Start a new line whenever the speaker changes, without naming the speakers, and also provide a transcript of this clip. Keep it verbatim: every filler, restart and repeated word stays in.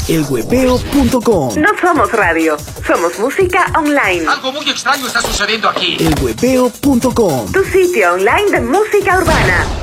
el huepeo punto com.
No somos radio, somos música online.
Algo muy extraño está sucediendo aquí.
el huepeo punto com.
Tu sitio online de música urbana.